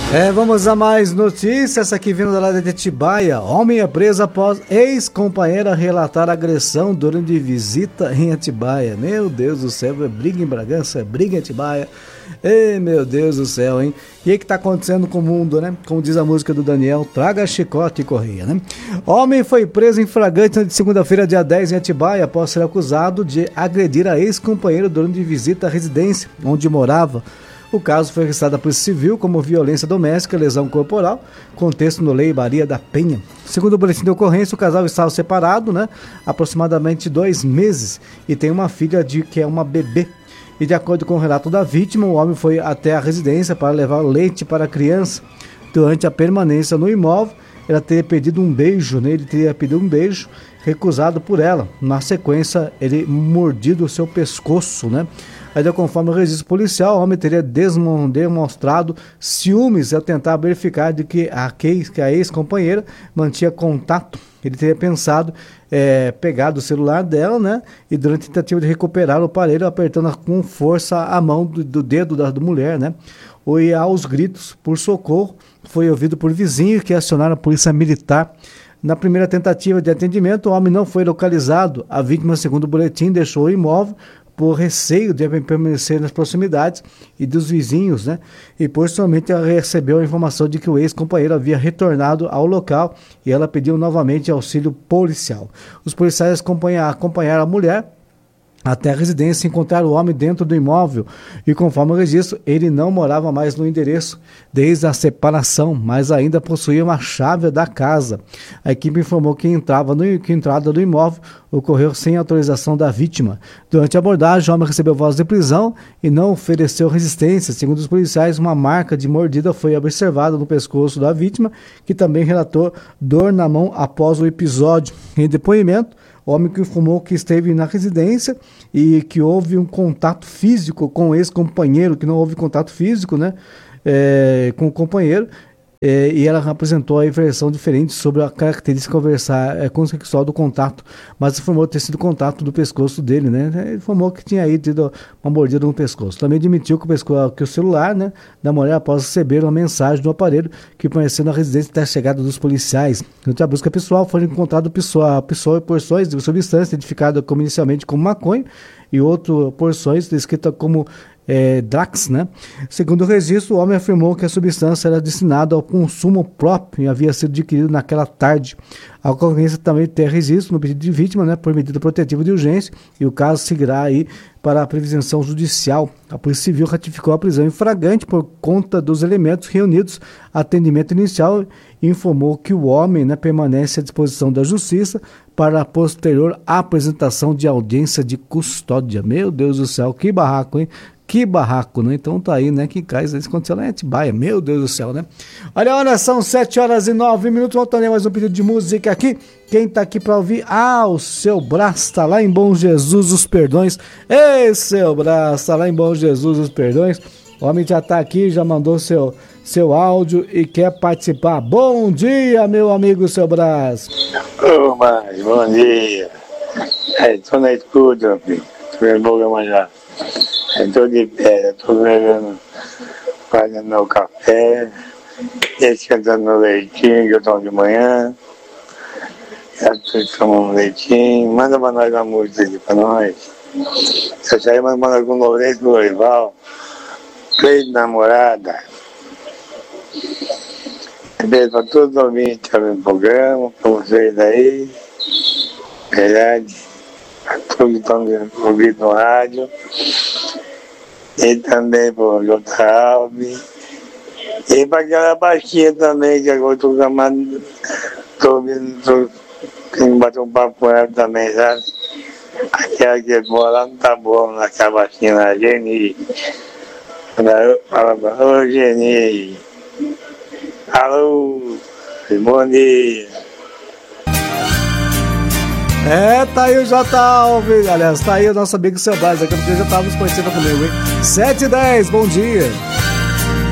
Vamos a mais notícias. Essa aqui vindo da lado de Atibaia. Homem é preso após ex-companheira relatar agressão durante visita em Atibaia. Meu Deus do céu, é briga em Bragança, é briga em Atibaia. Ei, meu Deus do céu, hein? E aí que tá acontecendo com o mundo, né? Como diz a música do Daniel, traga chicote e correia, né? Homem foi preso em flagrante de segunda-feira, dia 10, em Atibaia, após ser acusado de agredir a ex-companheira durante visita à residência onde morava. O caso foi registrado à Polícia Civil como violência doméstica, lesão corporal, contexto no Lei Maria da Penha. Segundo o boletim de ocorrência, o casal estava separado, né, aproximadamente 2 meses, e tem uma filha que é uma bebê. E de acordo com o relato da vítima, o homem foi até a residência para levar leite para a criança. Durante a permanência no imóvel, ela teria pedido um beijo, né? Ele teria pedido um beijo recusado por ela. Na sequência, ele mordido o seu pescoço, né? Ainda conforme o registro policial, o homem teria demonstrado ciúmes ao tentar verificar de que a ex-companheira mantinha contato. Ele teria pensado, pegado o celular dela, né? E durante a tentativa de recuperar o aparelho, apertando com força a mão do dedo da mulher, né? E aos gritos por socorro, foi ouvido por vizinhos que acionaram a polícia militar. Na primeira tentativa de atendimento, o homem não foi localizado. A vítima, segundo o boletim, deixou o imóvel por receio de permanecer nas proximidades e dos vizinhos, né? E posteriormente ela recebeu a informação de que o ex-companheiro havia retornado ao local e ela pediu novamente auxílio policial. Os policiais acompanharam a mulher até a residência e encontraram o homem dentro do imóvel e, conforme o registro, ele não morava mais no endereço desde a separação, mas ainda possuía uma chave da casa. A equipe informou que a entrada do imóvel ocorreu sem autorização da vítima. Durante a abordagem, o homem recebeu voz de prisão e não ofereceu resistência. Segundo os policiais, uma marca de mordida foi observada no pescoço da vítima, que também relatou dor na mão após o episódio. Em depoimento, o homem que informou que esteve na residência e que houve um contato físico com o ex-companheiro, que não houve contato físico, né, com o companheiro, e ela apresentou a versão diferente sobre a característica consensual do contato, mas informou ter sido contato do pescoço dele, né? Ele informou que tinha aí tido uma mordida no pescoço. Também admitiu que o celular, né, da mulher, após receber uma mensagem do aparelho que permaneceu na residência até a chegada dos policiais. Durante a busca pessoal, foram encontradas porções de substância identificada inicialmente como maconha e outras porções descritas como Drax, né? Segundo o registro, o homem afirmou que a substância era destinada ao consumo próprio e havia sido adquirido naquela tarde. A ocorrência também tem registro no pedido de vítima, né, por medida protetiva de urgência, e o caso seguirá aí para a previsão judicial. A Polícia Civil ratificou a prisão em flagrante por conta dos elementos reunidos. Atendimento inicial informou que o homem, né, permanece à disposição da Justiça para a posterior apresentação de audiência de custódia. Meu Deus do céu, que barraco, hein? Que barraco, né? Então tá aí, né? Que caso isso aconteceu lá em Atibaia. Meu Deus do céu, né? Olha, são 7h09. Voltando aí mais um pedido de música aqui. Quem tá aqui pra ouvir? O Seu Brás tá lá em Bom Jesus dos Perdões. Ei, Seu Brás, tá lá em Bom Jesus dos Perdões. O homem já tá aqui, já mandou seu áudio e quer participar. Bom dia, meu amigo Seu Brás. Ô, mãe, bom dia. Tô na escuta, meu filho. Tô vendo o programa já. Estou de pé, estou bebendo, fazendo meu café, esquentando meu leitinho que eu tomo de manhã. Já estou tomando leitinho. Manda pra nós uma música aqui pra nós. Se eu sair, manda algum Lourenço do Loival, Cleide Namorada. Beijo pra todos os ouvintes que estão no programa, pra vocês aí. Verdade. Pra todos que estão ouvindo no rádio. E também pro J. Alves. E para aquela baixinha também, que agora estou chamando. Tem que bater um papo com ela também, sabe? Aquela que mora lá não tá boa, naquela baixinha lá, Geni. Fala pra ela, ô Geni. Alô, bom dia. Tá aí o J. Alves, aliás, tá aí o nosso amigo Seu Brás, aqui porque já tava nos conhecendo comigo, hein? 7h10, bom dia.